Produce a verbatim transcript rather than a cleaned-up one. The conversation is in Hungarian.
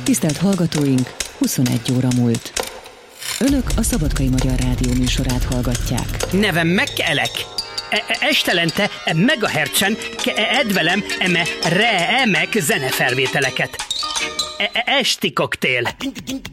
Tisztelt hallgatóink, huszonegy óra múlt. Önök a Szabadkai Magyar Rádió műsorát hallgatják. Nevem Mekelek. Estelente megahertzen edvelem eme re emek zenefelvételeket. Esti koktél.